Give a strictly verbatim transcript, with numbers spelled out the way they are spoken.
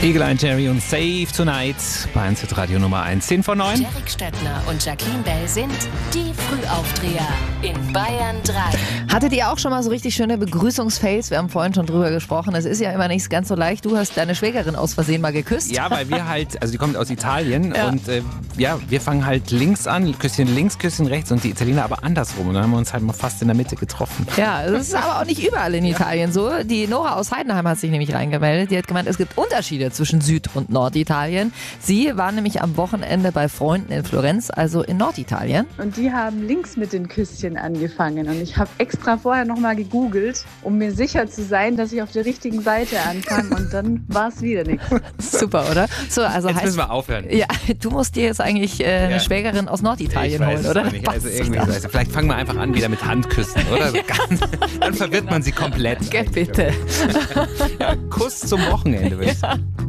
Eagle Eye Jerry und Save Tonight bei eins Radio Nummer eins. zehn vor neun. Derek Stettner und Jacqueline Bell sind die Frühaufdreher in Bayern drei. Hattet ihr auch schon mal so richtig schöne Begrüßungsfails? Wir haben vorhin schon drüber gesprochen. Es ist ja immer nicht ganz so leicht. Du hast deine Schwägerin aus Versehen mal geküsst. Ja, weil wir halt, also die kommt aus Italien Ja. und äh, ja, wir fangen halt links an, Küsschen links, Küsschen rechts und die Italiener aber andersrum. Und dann haben wir uns halt mal fast in der Mitte getroffen. Ja, das ist aber auch nicht überall in Italien so. Die Nora aus Heidenheim hat sich nämlich reingemeldet. Die hat gemeint, es gibt Unterschiede zwischen Süd- und Norditalien. Sie war nämlich am Wochenende bei Freunden in Florenz, also in Norditalien. Und die haben links mit den Küsschen angefangen. Und ich habe extra vorher nochmal gegoogelt, um mir sicher zu sein, dass ich auf der richtigen Seite anfange. Und dann war es wieder nichts. Super, oder? So, also Jetzt heißt, müssen wir aufhören. ja, du musst dir jetzt eigentlich äh, eine Ja. Schwägerin aus Ich Norditalien weiß holen, es oder? noch nicht. Also Passt irgendwie, doch. also vielleicht fangen wir einfach an wieder mit Handküssen, oder? So ganz, dann verwirrt man sie komplett. Gell, bitte. Ja, Kuss zum Wochenende, würde ich sagen.